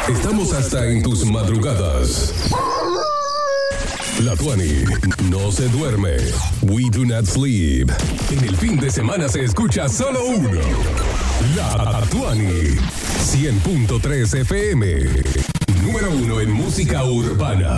Estamos hasta en tus madrugadas. La Tuani no se duerme. We do not sleep. En el fin de semana se escucha solo uno. La Tuani. 100.3 FM. Número 1 en música urbana.